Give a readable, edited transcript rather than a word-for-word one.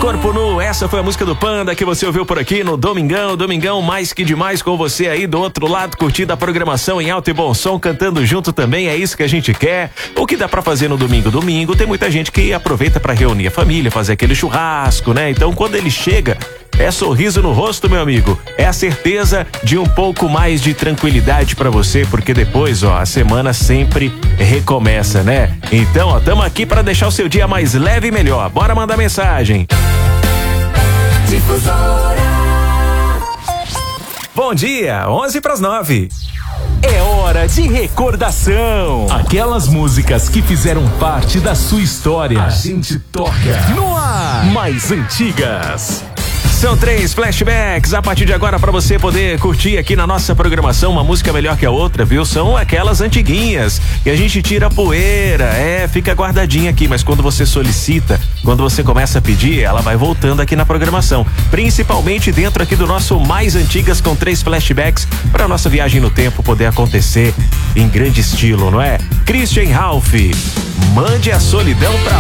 Corpo Nu, essa foi a música do Panda que você ouviu por aqui no Domingão. Domingão mais que demais com você aí do outro lado, curtindo a programação em alto e bom som, cantando junto também, é isso que a gente quer. O que dá pra fazer no domingo? Domingo tem muita gente que aproveita pra reunir a família, fazer aquele churrasco, né? Então quando ele chega, é sorriso no rosto, meu amigo. É a certeza de um pouco mais de tranquilidade pra você, porque depois, ó, a semana sempre recomeça, né? Então, ó, tamo aqui pra deixar o seu dia mais leve e melhor. Bora mandar mensagem. Difusora. Bom dia, 8:50. É hora de recordação. Aquelas músicas que fizeram parte da sua história. A gente toca no ar. Mais antigas. São 3 flashbacks a partir de agora para você poder curtir aqui na nossa programação uma música melhor que a outra, viu? São aquelas antiguinhas que a gente tira a poeira, fica guardadinha aqui, mas quando você solicita, quando você começa a pedir, ela vai voltando aqui na programação, principalmente dentro aqui do nosso Mais Antigas com 3 flashbacks para nossa viagem no tempo poder acontecer em grande estilo, não é? Christian Ralph, mande a solidão pra